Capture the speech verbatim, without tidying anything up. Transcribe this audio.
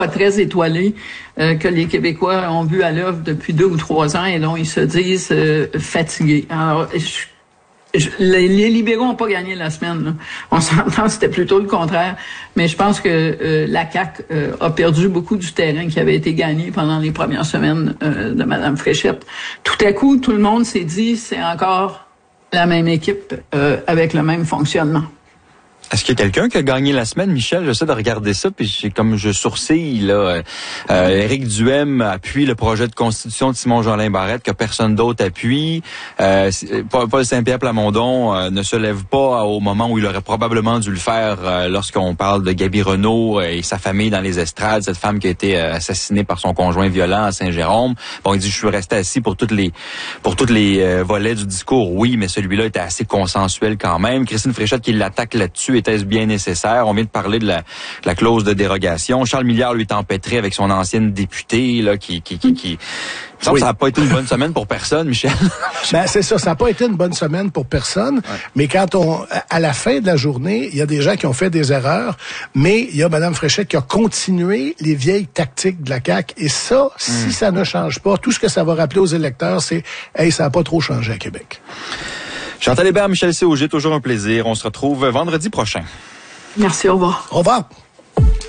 pas très étoilé euh, que les Québécois ont vu à l'œuvre depuis deux ou trois ans et dont ils se disent euh, fatigués. Alors, je, je, les, les libéraux n'ont pas gagné la semaine. Là. On s'entend, c'était plutôt le contraire. Mais je pense que euh, la C A Q euh, a perdu beaucoup du terrain qui avait été gagné pendant les premières semaines euh, de Mme Fréchette. Tout à coup, tout le monde s'est dit, c'est encore la même équipe euh, avec le même fonctionnement. Est-ce qu'il y a quelqu'un qui a gagné la semaine, Michel? J'essaie de regarder ça, puis j'ai comme je sourcille, là. Euh, Éric Duhem appuie le projet de constitution de Simon-Jolin Barrette, que personne d'autre appuie. Euh, Paul Saint-Pierre Plamondon euh, ne se lève pas au moment où il aurait probablement dû le faire euh, lorsqu'on parle de Gaby Renault et sa famille dans les estrades, cette femme qui a été euh, assassinée par son conjoint violent à Saint-Jérôme. Bon, il dit, je suis resté assis pour toutes les pour toutes les euh, volets du discours. Oui, mais celui-là était assez consensuel quand même. Christine Fréchette qui l'attaque là-dessus, était-ce bien nécessaire? On vient de parler de la, de la clause de dérogation. Charles Milliard, lui, est empêtré avec son ancienne députée, là, qui, qui, qui, qui... Oui. Ça n'a pas été une bonne semaine pour personne, Michel. Ben, c'est ça, ça n'a pas été une bonne semaine pour personne. Ouais. Mais quand on, à la fin de la journée, il y a des gens qui ont fait des erreurs, mais il y a Mme Fréchette qui a continué les vieilles tactiques de la C A Q. Et ça, mm. si ça ne change pas, tout ce que ça va rappeler aux électeurs, c'est, hey, ça n'a pas trop changé à Québec. Chantal Hébert, Michel Sauger, toujours un plaisir. On se retrouve vendredi prochain. Merci, au revoir. Au revoir.